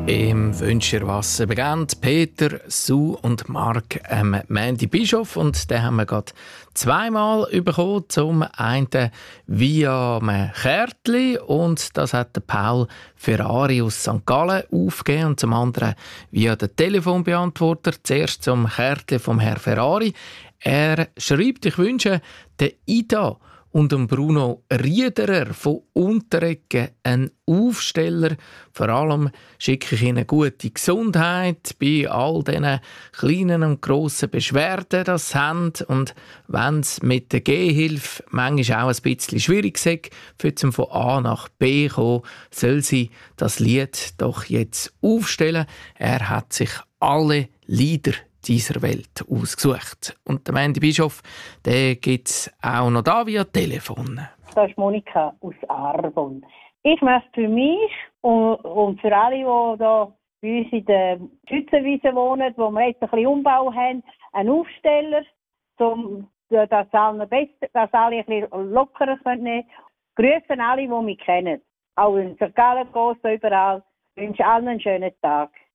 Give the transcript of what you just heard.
Im Wünscherwasser begann Peter, Sue und Mark Mandy Bischof und den haben wir gerade zweimal bekommen. Zum einen via einem Kärtchen und das hat der Paul Ferrari aus St. Gallen aufgegeben und zum anderen via den Telefonbeantworter. Zuerst zum Kärtchen vom Herrn Ferrari. Er schreibt, ich wünsche der Ida und dem Bruno Riederer von Untereggen einen Aufsteller. Vor allem schicke ich ihnen gute Gesundheit bei all diesen kleinen und grossen Beschwerden, die sie haben. Und wenn es mit der Gehhilfe manchmal auch ein bisschen schwierig ist, für von A nach B kommen, soll sie das Lied doch jetzt aufstellen. Er hat sich alle Lieder dieser Welt ausgesucht. Und der Mandy Bischof, der gibt es auch noch da via Telefon. Das ist Monika aus Arbon. Ich möchte für mich und für alle, die hier bei uns in der Schützenwiese wohnen, wo wir jetzt ein bisschen Umbau haben, einen Aufsteller, dass alle ein bisschen lockerer nehmen können. Grüßen alle, die mich kennen. Auch in St. Gallen, überall. Ich wünsche allen einen schönen Tag.